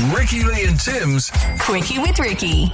Ricky Lee and Tim's Quickie with Ricky.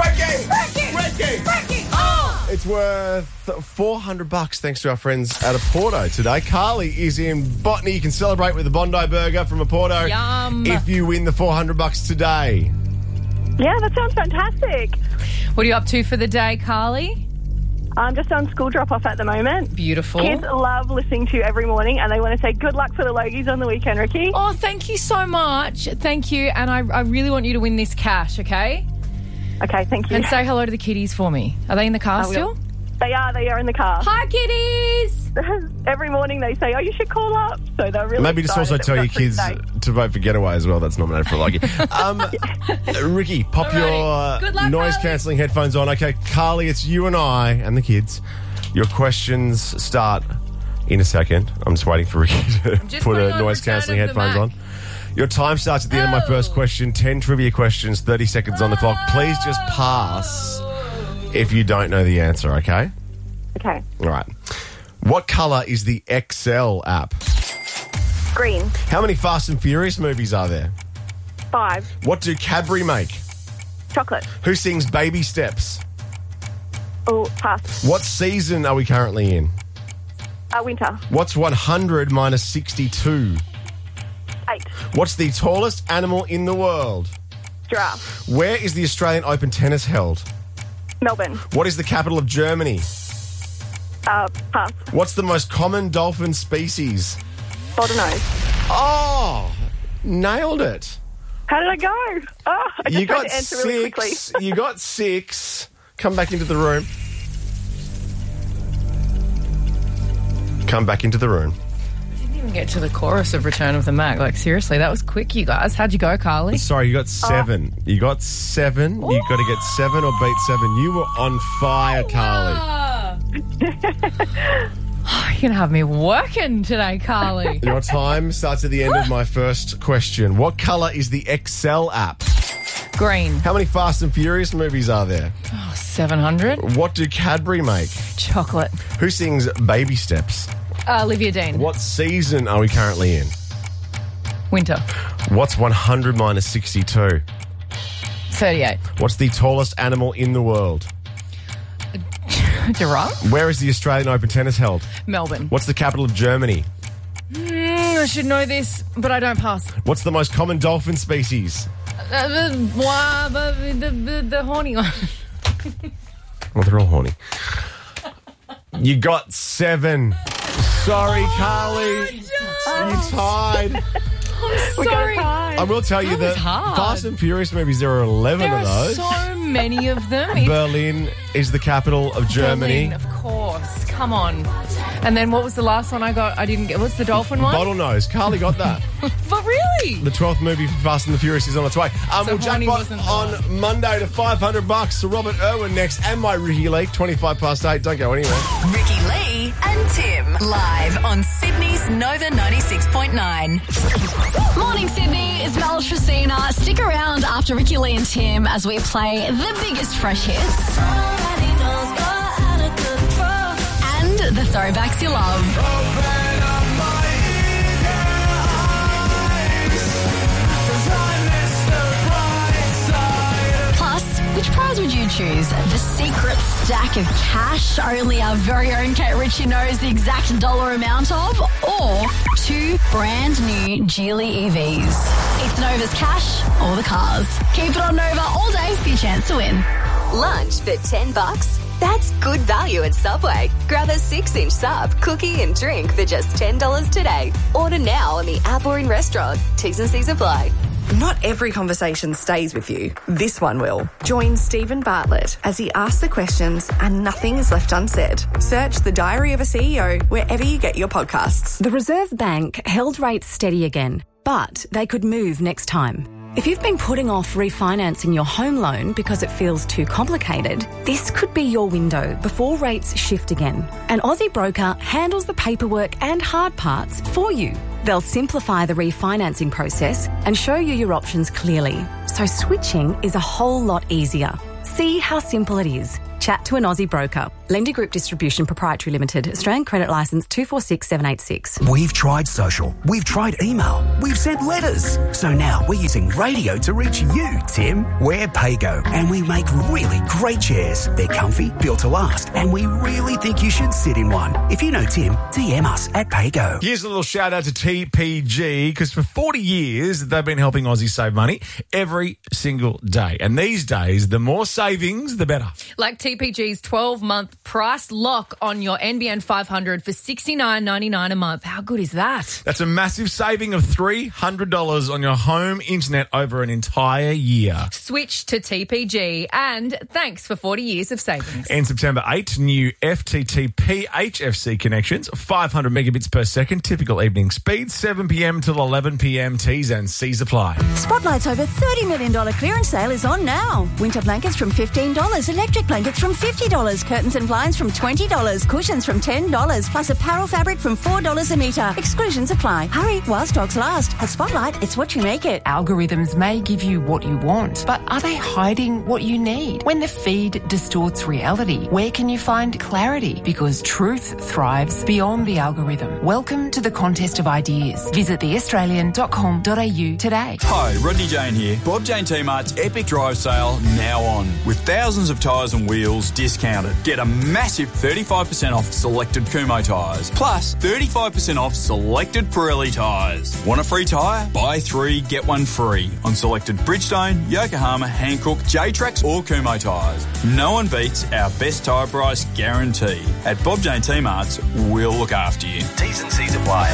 Ricky! Oh! It's worth $400 thanks to our friends at Aporto today. Carly is in Botany. You can celebrate with a Bondi burger from Aporto. Yum. If you win the $400 today. Yeah, that sounds fantastic. What are you up to for the day, Carly? I'm just on school drop-off at the moment. Beautiful. Kids love listening to you every morning, and they want to say good luck for the Logies on the weekend, Ricky. Oh, thank you so much. Thank you. And I really want you to win this cash, okay? Okay, thank you. And say hello to the kitties for me. Are they in the car I will. still? They are in the car. Hi, kitties! Every morning they say, oh, you should call up. So they're really Maybe just also excited tell that your we've got free kids today. to vote for Getaway as well. That's nominated for a Logie. Ricky, pop Alrighty. Good your luck, noise-cancelling headphones on. Okay, Carly, it's you and I and the kids. Your questions start in a second. I'm just waiting for Ricky to just put putting a on noise-cancelling Return of the headphones Mac. on. Your time starts at the end of my first question. 10 trivia questions, 30 seconds on the clock. Please just pass if you don't know the answer, okay? Okay. All right. What colour is the XL app? Green. How many Fast and Furious movies are there? 5. What do Cadbury make? Chocolate. Who sings Baby Steps? Oh, pass. What season are we currently in? Winter. What's 100 minus 62? 8. What's the tallest animal in the world? Giraffe. Where is the Australian Open tennis held? Melbourne. What is the capital of Germany? Pass. What's the most common dolphin species? Bottlenose. Oh, nailed it. How did I go? Oh, I just You tried got to answer really quickly. 6. You got 6. Come back into the room. Come back into the room. Didn't even get to the chorus of Return of the Mac. Like, seriously, that was quick, you guys. How'd you go, Carly? Sorry, you got 7. You got 7. You got to get 7 or beat 7. You were on fire, Carly. You're going to have me working today, Carly. Your time starts at the end of my first question. What colour is the XL app? Green. How many Fast and Furious movies are there? 700. What do Cadbury make? Chocolate. Who sings Baby Steps? Olivia Dean. What season are we currently in? Winter. What's 100 minus 62? 38. What's the tallest animal in the world? Giraffe. Where is the Australian Open tennis held? Melbourne. What's the capital of Germany? I should know this, but I don't pass. What's the most common dolphin species? The horny one. Well, they're all horny. You got 7. Sorry, Carly. You tied. Sorry. I will tell you That was that hard. Fast and Furious movies, there are 11 There of are those. so many of them. It's Berlin is the capital of Germany. Berlin, of course. Come on. And then what was the last one I got? I didn't get. What's the dolphin one? Bottlenose. Carly got that. But really? The 12th movie for Fast and the Furious is on its way. So We'll horny jackpot wasn't on Monday to $500. So Robert Irwin next, and my Ricky Lee, 8:25. Don't go anywhere. Ricky Lee and Tim. Live on Sydney's Nova 96.9. Morning, Sydney. It's Mel Tracina. Stick around after Ricky Lee and Tim as we play the biggest fresh hits and the throwbacks you love. Plus, which prize would you choose? The secret stack of cash only our very own Kate Ritchie knows the exact dollar amount of, or 2 brand new Geely EVs. It's Nova's cash or the cars. Keep it on Nova all day for your chance to win. Lunch for $10? That's good value at Subway. Grab a 6-inch sub, cookie and drink for just $10 today. Order now on the app or in restaurant. T's and C's apply. Not every conversation stays with you. This one will. Join Stephen Bartlett as he asks the questions and nothing is left unsaid. Search The Diary of a CEO wherever you get your podcasts. The Reserve Bank held rates steady again, but they could move next time. If you've been putting off refinancing your home loan because it feels too complicated, this could be your window before rates shift again. An Aussie broker handles the paperwork and hard parts for you. They'll simplify the refinancing process and show you your options clearly, so switching is a whole lot easier. See how simple it is. Check Chat to an Aussie broker. Lender Group Distribution Proprietary Limited. Australian Credit Licence 246786. We've tried social. We've tried email. We've sent letters. So now we're using radio to reach you, Tim. We're Paygo, and we make really great chairs. They're comfy, built to last, and we really think you should sit in one. If you know Tim, DM us at Paygo. Here's a little shout out to TPG, because for 40 years they've been helping Aussies save money every single day. And these days, the more savings, the better. Like TPG's 12-month price lock on your NBN 500 for $69.99 a month. How good is that? That's a massive saving of $300 on your home internet over an entire year. Switch to TPG, and thanks for 40 years of savings. In September 8, new FTTP HFC connections, 500 megabits per second, typical evening speed, 7 p.m. till 11 p.m. T's and C's apply. Spotlight's over $30 million clearance sale is on now. Winter blankets from $15, electric blankets from $50, curtains and blinds from $20, cushions from $10, plus apparel fabric from $4 a metre. Exclusions apply. Hurry while stocks last. At Spotlight, it's what you make it. Algorithms may give you what you want, but are they hiding what you need? When the feed distorts reality, where can you find clarity? Because truth thrives beyond the algorithm. Welcome to the contest of ideas. Visit theaustralian.com.au today. Hi, Rodney Jane here. Bob Jane T-Mart's Epic Drive Sale now on, with thousands of tyres and wheels discounted. Get a massive 35% off selected Kumho tyres, plus 35% off selected Pirelli tyres. Want a free tyre? Buy 3, get 1 free on selected Bridgestone, Yokohama, Hankook, J-Trax or Kumho tyres. No one beats our best tyre price guarantee. At Bob Jane T-Mart's, we'll look after you. T's and C's apply.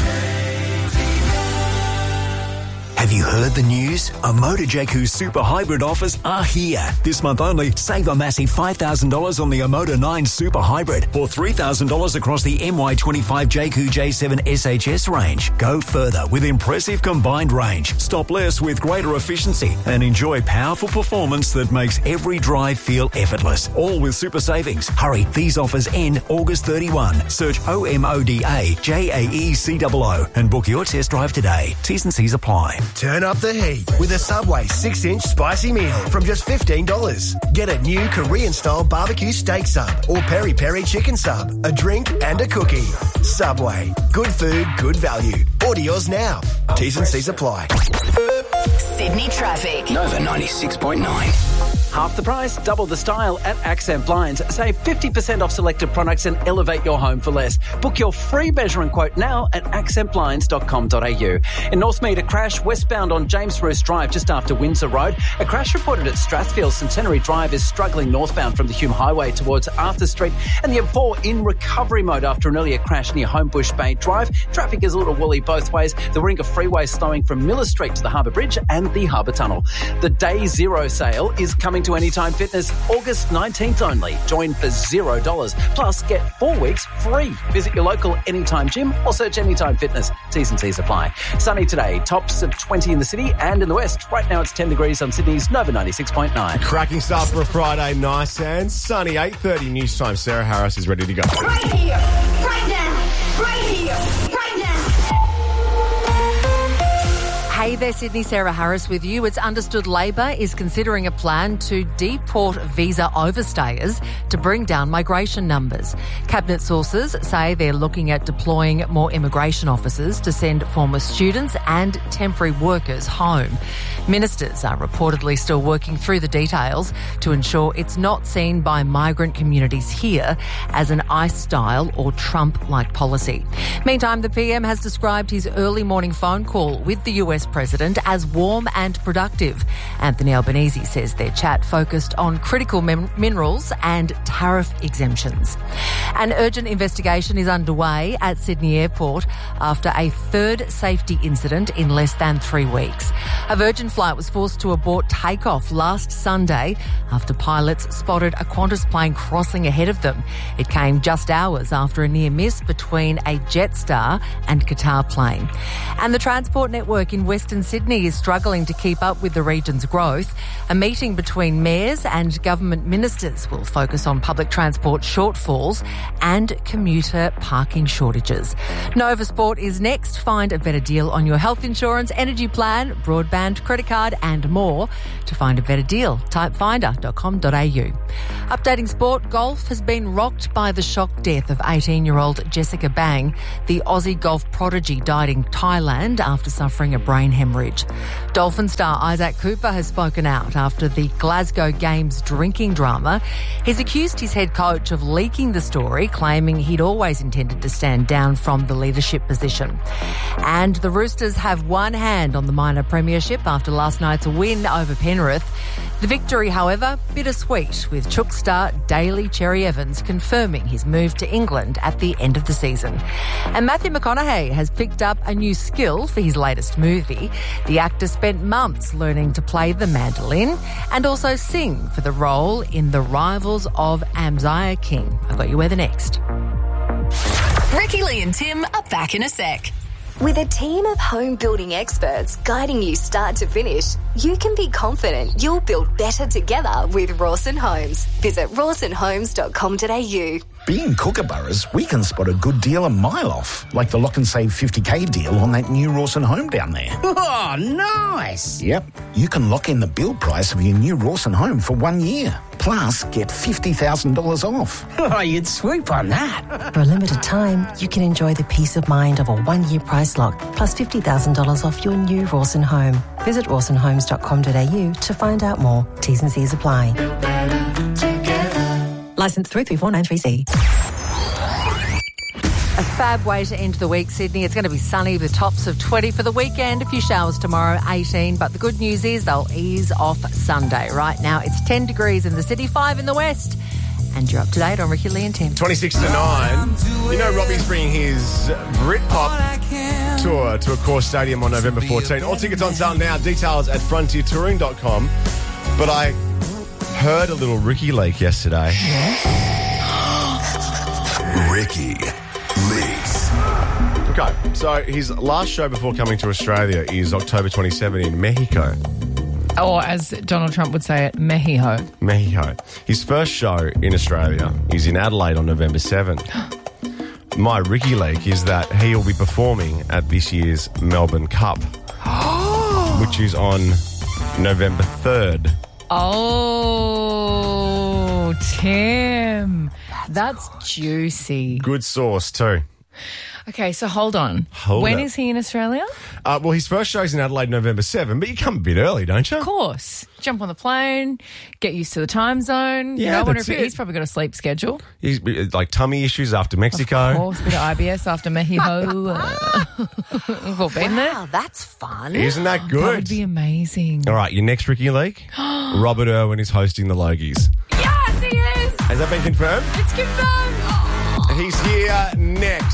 Have you heard the news? Omoda Jayco Super Hybrid offers are here. This month only, save a massive $5,000 on the Omoda 9 Super Hybrid or $3,000 across the MY25 Jayco J7 SHS range. Go further with impressive combined range, stop less with greater efficiency, and enjoy powerful performance that makes every drive feel effortless. All with super savings. Hurry, these offers end August 31. Search OMODA JAECOO and book your test drive today. T's and C's apply. Turn up the heat with a Subway 6-inch spicy meal from just $15. Get a new Korean-style barbecue steak sub or peri-peri chicken sub, a drink and a cookie. Subway. Good food, good value. Order yours now. T's and C's apply. Sydney traffic. Nova 96.9. Half the price, double the style at Accent Blinds. Save 50% off selected products and elevate your home for less. Book your free measuring quote now at accentblinds.com.au. In Northmead, a crash westbound on James Bruce Drive just after Windsor Road. A crash reported at Strathfield. Centenary Drive is struggling northbound from the Hume Highway towards Arthur Street. And the M4 in recovery mode after an earlier crash near Homebush Bay Drive. Traffic is a little woolly both ways. The Warringah Freeway slowing from Miller Street to the Harbour Bridge and the Harbour Tunnel. The Day Zero sale is coming to Anytime Fitness August 19th only. Join for $0. Plus, get 4 weeks free. Visit your local Anytime gym or search Anytime Fitness. T's and C's apply. Sunny today. Tops of 20 in the city and in the west. Right now it's 10 degrees on Sydney's Nova 96.9. Cracking start for a Friday. Nice and sunny. 8:30 news time. Sarah Harris is ready to go. Right here, right now, right here, right now. Hey there, Sydney. Sarah Harris with you. It's understood Labor is considering a plan to deport visa overstayers to bring down migration numbers. Cabinet sources say they're looking at deploying more immigration officers to send former students and temporary workers home. Ministers are reportedly still working through the details to ensure it's not seen by migrant communities here as an ICE-style or Trump-like policy. Meantime, the PM has described his early morning phone call with the US President as warm and productive. Anthony Albanese says their chat focused on critical minerals and tariff exemptions. An urgent investigation is underway at Sydney Airport after a third safety incident in less than 3 weeks. A Virgin flight was forced to abort takeoff last Sunday after pilots spotted a Qantas plane crossing ahead of them. It came just hours after a near miss between a Jetstar and Qatar plane. And the Transport Network in Western Sydney is struggling to keep up with the region's growth. A meeting between mayors and government ministers will focus on public transport shortfalls and commuter parking shortages. Nova Sport is next. Find a better deal on your health insurance, energy plan, broadband wristband, credit card and more. To find a better deal, type finder.com.au. Updating sport, golf has been rocked by the shock death of 18-year-old Jessica Bang. The Aussie golf prodigy died in Thailand after suffering a brain hemorrhage. Dolphin star Isaac Cooper has spoken out after the Glasgow Games drinking drama. He's accused his head coach of leaking the story, claiming he'd always intended to stand down from the leadership position. And the Roosters have one hand on the minor premiership after last night's win over Penrith. The victory, however, bittersweet, with Chook star Daly Cherry Evans confirming his move to England at the end of the season. And Matthew McConaughey has picked up a new skill for his latest movie. The actor spent months learning to play the mandolin and also sing for the role in The Rivals of Amaziah King. I've got you with the next. Ricky, Lee and Tim are back in a sec. With a team of home building experts guiding you start to finish, you can be confident you'll build better together with Rawson Homes. Visit rawsonhomes.com.au. Being Kookaburras, we can spot a good deal a mile off, like the Lock and Save 50k deal on that new Rawson home down there. Oh, nice! Yep, you can lock in the build price of your new Rawson home for 1 year. Plus, get $50,000 off. Oh, you'd swoop on that. For a limited time, you can enjoy the peace of mind of a 1 year price lock, plus $50,000 off your new Rawson home. Visit rawsonhomes.com.au to find out more. T's and C's apply. Licence 334936. A fab way to end the week, Sydney. It's going to be sunny with tops of 20 for the weekend. A few showers tomorrow, 18. But the good news is they'll ease off Sunday. Right now, it's 10 degrees in the city, 5 in the west. And you're up to date on Ricky, Lee and Tim. 26 to 9. You know Robbie's bringing his Britpop tour to Accor Stadium on November 14. All tickets on sale now. Details at frontiertouring.com. But I heard a little Ricky leak yesterday. Ricky leaks. Okay, so his last show before coming to Australia is October 27 in Mexico. Or as Donald Trump would say it, Mexico. Mexico. His first show in Australia is in Adelaide on November 7. My Ricky leak is that he will be performing at this year's Melbourne Cup, which is on November 3rd. Oh, Tim. That's juicy. Good sauce too. Okay, so hold on. When is he in Australia? Well, his first show's in Adelaide November 7, but you come a bit early, don't you? Of course. Jump on the plane, get used to the time zone. Yeah, I wonder if that's it. he's probably got a sleep schedule. He's like tummy issues after Mexico. Of course, a bit of IBS after Mexico. We've all been there. Wow, that's fun. Isn't that good? That would be amazing. All right, your next Ricky leak, Robert Irwin is hosting the Logies. Yes, he is. Has that been confirmed? It's confirmed. He's here next.